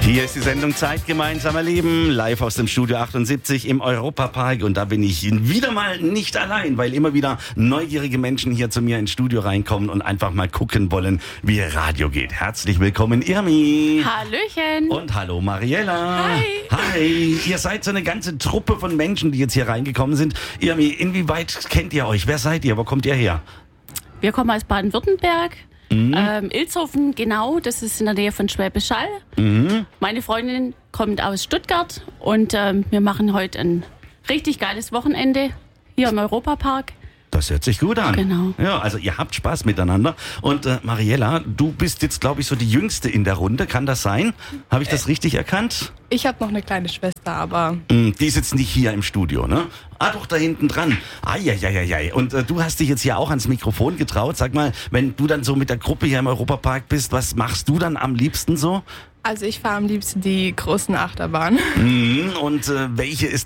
Hier ist die Sendung Zeit gemeinsam erleben, live aus dem Studio 78 im Europapark. Und da bin ich wieder mal nicht allein, weil immer wieder neugierige Menschen hier zu mir ins Studio reinkommen und einfach mal gucken wollen, wie Radio geht. Herzlich willkommen, Irmi. Hallöchen. Und hallo, Mariella. Hi. Hi. Ihr seid so eine ganze Truppe von Menschen, die jetzt hier reingekommen sind. Irmi, inwieweit kennt ihr euch? Wer seid ihr? Wo kommt ihr her? Wir kommen aus Baden-Württemberg. Ilshofen, genau, das ist in der Nähe von Schwäbisch Hall. Meine Freundin kommt aus Stuttgart und wir machen heute ein richtig geiles Wochenende hier im Europapark. Das hört sich gut an. Genau. Ja, also ihr habt Spaß miteinander. Und Mariella, du bist jetzt, glaube ich, so die Jüngste in der Runde. Kann das sein? Habe ich das richtig erkannt? Ich habe noch eine kleine Schwester, aber... Die ist jetzt nicht hier im Studio, ne? Ah, doch, da hinten dran. Eieieiei. Und du hast dich jetzt hier auch ans Mikrofon getraut. Sag mal, wenn du dann so mit der Gruppe hier im Europapark bist, was machst du dann am liebsten so? Also ich fahre am liebsten die großen Achterbahnen. Und welche ist